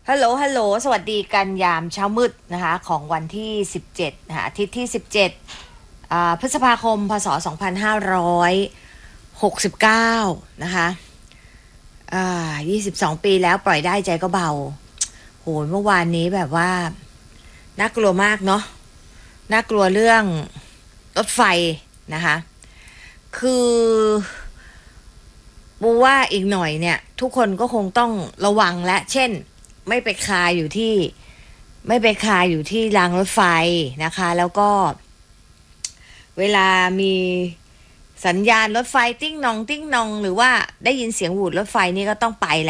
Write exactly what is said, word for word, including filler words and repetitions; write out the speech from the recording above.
ฮัลโหลฮัลโหลสวัสดีกันยามเช้ามืดนะคะของวันที่สิบเจ็ดนะคะอาทิตย์ที่สิบเจ็ดอ่าพฤษภาคมพศสองพันห้าร้อยหกสิบเก้านะคะอ่ายี่สิบสองปีแล้วปล่อยได้ใจก็เบาโหเมื่อวานนี้แบบว่าน่ากลัวมากเนาะน่ากลัวเรื่องรถไฟนะคะคือบูว่าอีกหน่อยเนี่ยทุกคนก็คงต้องระวังและเช่นไม่ไปคาอยู่ที่ไม่ไปคาอยู่ที่รางรถไฟนะคะแล้วก็เวลามีสัญญาณรถไฟติ้งนองติ้งนองหรือว่าได้ยินเสียงหวูดรถไฟนี่ก็ต้องไปแล้ว